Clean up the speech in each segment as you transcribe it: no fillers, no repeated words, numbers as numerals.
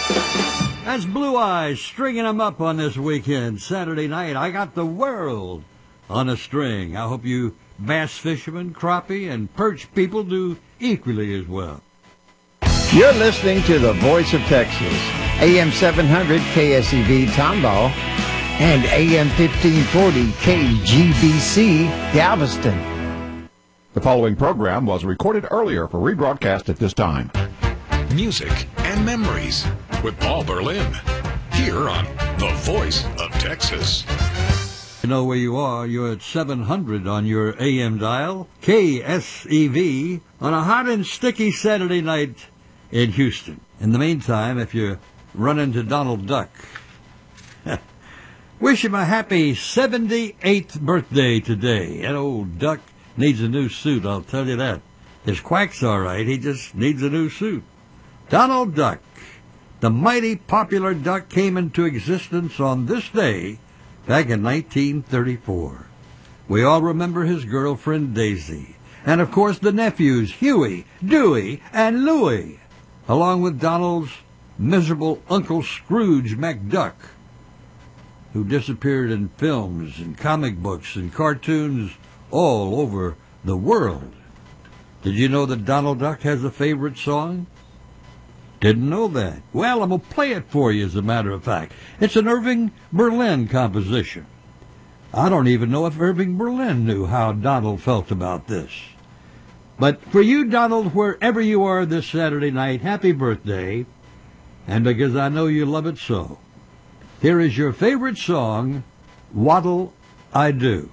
That's Blue Eyes stringing them up on this weekend, Saturday night. I got the world on a string. I hope you bass fishermen, crappie, and perch people do equally as well. You're listening to the Voice of Texas, AM 700 KSEV Tomball and AM 1540 KGBC Galveston. The following program was recorded earlier for rebroadcast at this time. Music and memories with Paul Berlin, here on The Voice of Texas. You know where you are. You're at 700 on your AM dial, KSEV, on a hot and sticky Saturday night in Houston. In the meantime, if you run into Donald Duck, wish him a happy 78th birthday today. That old duck needs a new suit, I'll tell you that. His quack's all right, he just needs a new suit. Donald Duck, the mighty popular duck, came into existence on this day back in 1934. We all remember his girlfriend Daisy, and of course the nephews Huey, Dewey, and Louie, along with Donald's miserable Uncle Scrooge McDuck, who disappeared in films and comic books and cartoons all over the world. Did you know that Donald Duck has a favorite song? Didn't know that. Well, I'm going to play it for you, as a matter of fact. It's an Irving Berlin composition. I don't even know if Irving Berlin knew how Donald felt about this. But for you, Donald, wherever you are this Saturday night, happy birthday. And because I know you love it so, here is your favorite song, What'll I Do?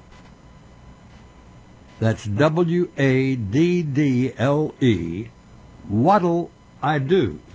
That's W-A-D-D-L-E, What'll I Do?